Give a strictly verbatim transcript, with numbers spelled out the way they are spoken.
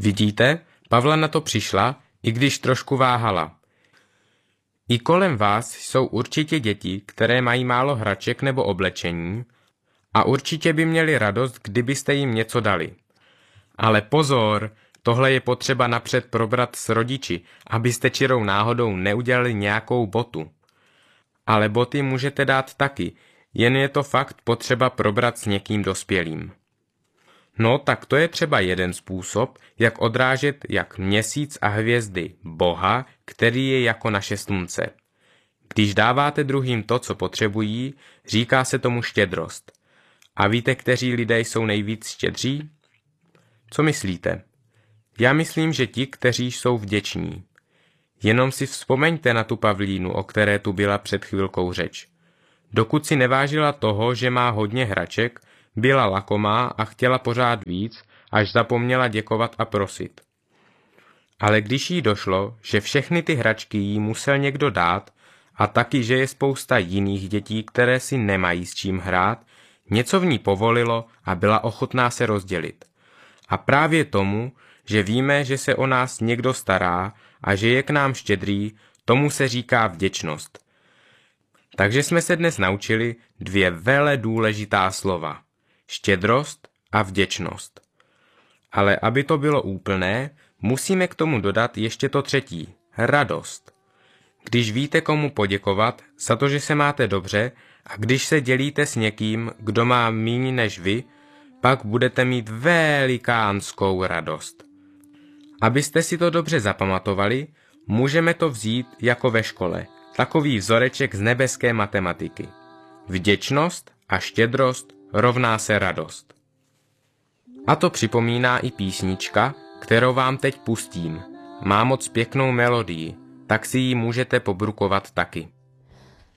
Vidíte, Pavla na to přišla, i když trošku váhala. I kolem vás jsou určitě děti, které mají málo hraček nebo oblečení a určitě by měli radost, kdybyste jim něco dali. Ale pozor, tohle je potřeba napřed probrat s rodiči, abyste čirou náhodou neudělali nějakou botu. Ale boty můžete dát taky, jen je to fakt potřeba probrat s někým dospělým. No, tak to je třeba jeden způsob, jak odrážet jak měsíc a hvězdy Boha, který je jako naše slunce. Když dáváte druhým to, co potřebují, říká se tomu štědrost. A víte, kteří lidé jsou nejvíc štědří? Co myslíte? Já myslím, že ti, kteří jsou vděční. Jenom si vzpomeňte na tu pavlínu, o které tu byla před chvilkou řeč. Dokud si nevážila toho, že má hodně hraček, byla lakomá a chtěla pořád víc, až zapomněla děkovat a prosit. Ale když jí došlo, že všechny ty hračky jí musel někdo dát a taky, že je spousta jiných dětí, které si nemají s čím hrát, něco v ní povolilo a byla ochotná se rozdělit. A právě tomu, že víme, že se o nás někdo stará a že je k nám štědrý, tomu se říká vděčnost. Takže jsme se dnes naučili dvě vele důležitá slova. Štědrost a vděčnost. Ale aby to bylo úplné, musíme k tomu dodat ještě to třetí, radost. Když víte, komu poděkovat za to, že se máte dobře, a když se dělíte s někým, kdo má míň než vy, pak budete mít velikánskou radost. Abyste si to dobře zapamatovali, můžeme to vzít jako ve škole, takový vzoreček z nebeské matematiky. Vděčnost a štědrost rovná se radost. A to připomíná i písnička, kterou vám teď pustím. Má moc pěknou melodii, tak si ji můžete pobrukovat taky.